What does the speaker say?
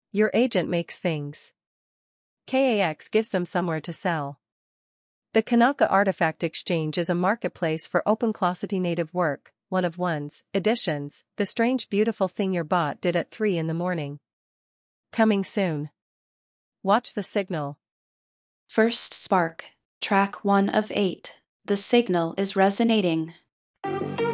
Your agent makes things. KAX gives them somewhere to sell. The Kanaka Artifact Exchange is a marketplace for OpenClossity native work, one of one's editions, the strange beautiful thing your bot did at 3 in the morning. Coming soon. Watch the signal. First Spark, track 1 of 8. The signal is resonating.